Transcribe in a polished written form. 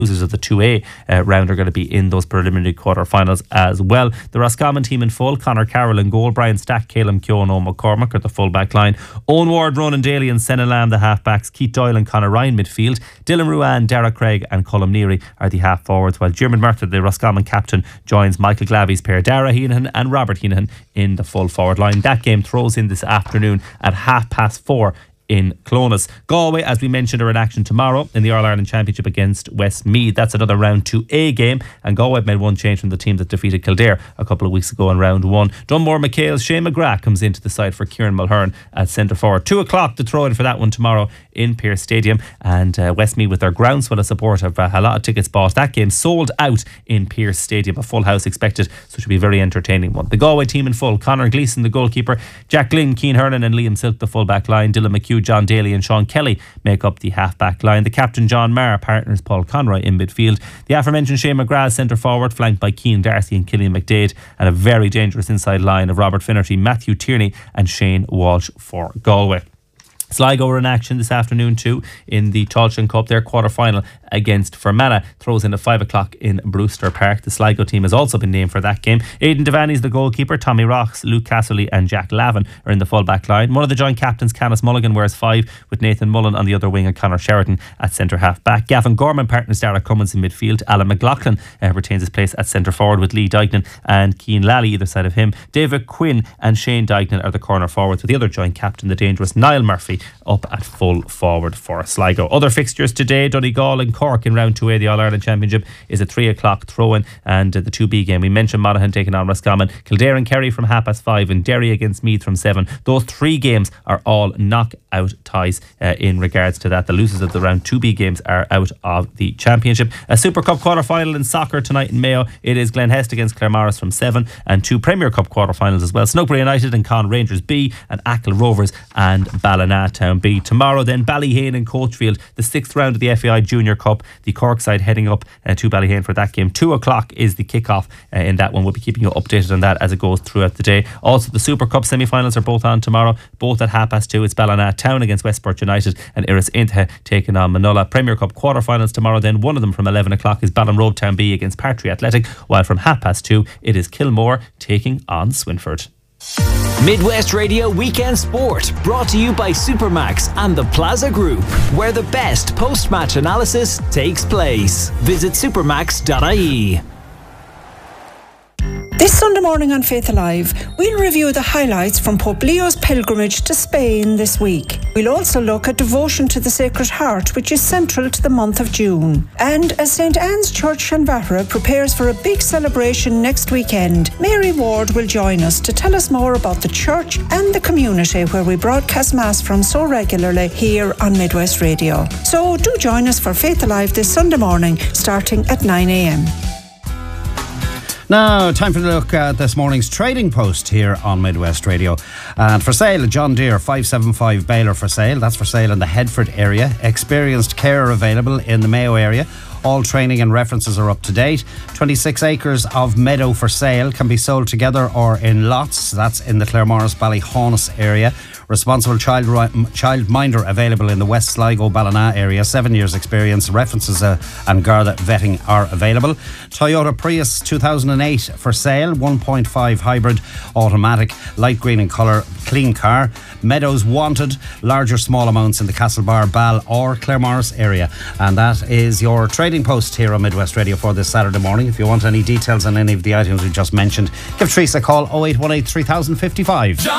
losers of the 2A round are going to be in those preliminary quarter-finals as well. The Roscommon team in full: Conor Carroll in goal, Brian Stack, Calum Keoghan, Owen McCormack are the full-back line, Owen Ward, Ronan Daly and Senna Lamb the half-backs, Keith Doyle and Conor Ryan midfield, Dylan Ruan, Dara Craig and Colm Neary are the half-forwards, while Diarmuid Murtagh, the Roscommon captain, joins Michael Glavy's pair Dara Heenan and Robert Heenan in the full forward line. That game throws in this afternoon at 4:30 in Clones. Galway, as we mentioned, are in action tomorrow in the All-Ireland Championship against Westmeath. That's another round 2A game, and Galway have made one change from the team that defeated Kildare a couple of weeks ago in round 1. Dunmore McHale's Shane McGrath comes into the side for Kieran Mulhern at centre forward. 2 o'clock to throw in for that one tomorrow in Pearse Stadium, and Westmeath, with their groundswell of support, have a lot of tickets bought. That game sold out in Pearse Stadium, a full house expected, so it should be a very entertaining one. The Galway team in full: Conor Gleeson the goalkeeper, Jack Glynn, Cian Hernan and Liam Silk the full back line, Dylan McHugh, John Daly and Sean Kelly make up the half back line. The captain John Marr partners Paul Conroy in midfield. The aforementioned Shane McGrath centre forward, flanked by Cian Darcy and Killian McDade, and a very dangerous inside line of Robert Finnerty, Matthew Tierney and Shane Walsh for Galway. Sligo are in action this afternoon too in the Tailteann Cup. Their quarter-final against Fermanagh throws in at 5 o'clock in Brewster Park. The Sligo team has also been named for that game. Aidan Devaney is the goalkeeper. Tommy Rox, Luke Casserly and Jack Lavin are in the full-back line. One of the joint captains, Canis Mulligan, wears 5, with Nathan Mullen on the other wing and Conor Sheridan at centre half-back. Gavin Gorman partners Dara Cummins in midfield. Alan McLaughlin retains his place at centre forward, with Lee Dignan and Cian Lally either side of him. David Quinn and Shane Dignan are the corner forwards, with the other joint captain, the dangerous Niall Murphy, up at full forward for Sligo. Other fixtures today: Donegal and Cork in round 2A. The All-Ireland Championship is a 3 o'clock throw-in, and the 2B game, we mentioned Monaghan taking on Roscommon, Kildare and Kerry from 5:30 and Derry against Meath from 7. Those 3 games are all knockout ties in regards to that. The losers of the round 2B games are out of the championship. A Super Cup quarter-final in soccer tonight in Mayo. It is Glenhest against Claremorris from 7, and 2 Premier Cup quarter-finals as well: Snowbury United and Con Rangers B, and Achill Rovers and Ballina Town B. Tomorrow then, Ballyhane and Coachfield, the 6th round of the FAI Junior Cup. The Cork side heading up to Ballyhane for that game. 2 o'clock is the kick-off in that one. We'll be keeping you updated on that as it goes throughout the day. Also, the Super Cup semi-finals are both on tomorrow, both at 2:30. It's Ballina Town against Westport United and Iris Inthe taking on Manola. Premier Cup quarter-finals tomorrow then. One of them from 11 o'clock is Ballinrobe Town B against Partry Athletic, while from 2:30 it is Kilmore taking on Swinford. Midwest Radio Weekend Sport, brought to you by Supermax and the Plaza Group, where the best post-match analysis takes place. Visit supermax.ie. This Sunday morning on Faith Alive, we'll review the highlights from Pope Leo's pilgrimage to Spain this week. We'll also look at devotion to the Sacred Heart, which is central to the month of June. And as St. Anne's Church Shanbahara prepares for a big celebration next weekend, Mary Ward will join us to tell us more about the church and the community where we broadcast Mass from so regularly here on Midwest Radio. So do join us for Faith Alive this Sunday morning, starting at 9 a.m. Now, time for a look at this morning's trading post here on Midwest Radio. And for sale, a John Deere 575 baler for sale. That's for sale in the Headford area. Experienced carer available in the Mayo area. All training and references are up to date. 26 acres of meadow for sale, can be sold together or in lots. That's in the Claremorris Ballyhaunis area. Responsible childminder available in the West Sligo Ballina area. 7 years experience. References and Garda vetting are available. Toyota Prius 2008 for sale. 1.5 hybrid automatic, light green in colour, clean car. Meadows wanted. Larger small amounts in the Castlebar, Ball or Claremorris area. And that is your trading post here on Midwest Radio for this Saturday morning. If you want any details on any of the items we just mentioned, give Teresa a call: 0818 3055.